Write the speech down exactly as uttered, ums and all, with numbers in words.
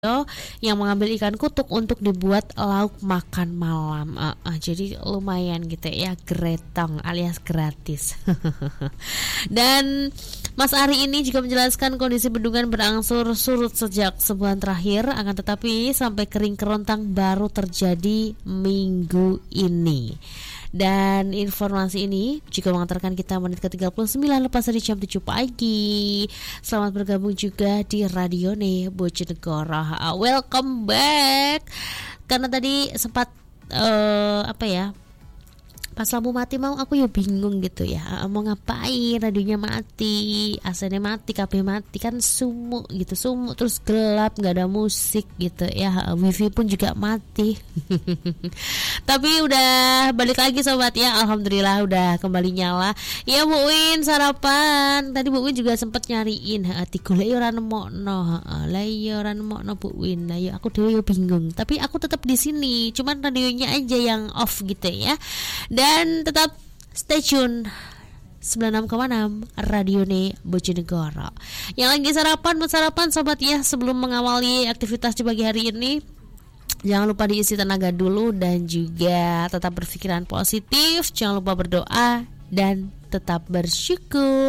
yang mengambil ikan kutuk untuk dibuat lauk makan malam. Uh, uh, jadi lumayan gitu ya, gretong alias gratis. Dan Mas Ari ini juga menjelaskan kondisi bendungan berangsur surut sejak sebulan terakhir, akan tetapi sampai kering kerontang baru terjadi minggu ini. Dan informasi ini juga mengantarkan kita menit ke tiga puluh sembilan lepas dari jam tujuh pagi. Selamat bergabung juga di Radione Bojonegoro. Welcome back. Karena tadi sempat uh, apa ya, pas lampu mati mau aku ya bingung gitu ya, mau ngapain, radionya mati, A C-nya mati, K P mati, kan sumuk gitu, sumuk terus gelap, nggak ada musik gitu ya, wifi pun juga mati. Tapi udah balik lagi sobat ya, alhamdulillah udah kembali nyala. Ya Bu Win sarapan, tadi Bu Win juga sempat nyariin, hati gue ora nemokno, lah iya ora nemokno Bu Win, lah ya aku dhewe bingung. Tapi aku tetap di sini, cuman radionya aja yang off gitu ya. Dan tetap stay tune sembilan puluh enam koma enam Radione Bojonegoro. Yang lagi sarapan, buat sarapan sobat ya, sebelum mengawali aktivitas di pagi hari ini, jangan lupa diisi tenaga dulu dan juga tetap berpikiran positif. Jangan lupa berdoa dan tetap bersyukur.